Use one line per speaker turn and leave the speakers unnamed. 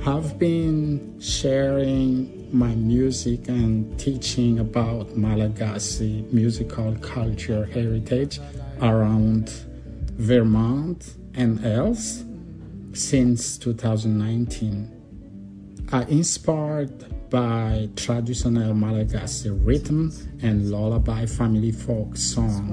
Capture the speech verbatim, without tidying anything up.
I've been sharing my music and teaching about Malagasy musical culture heritage around Vermont and else since two thousand nineteen. I inspired by traditional Malagasy rhythm and lullaby family folk song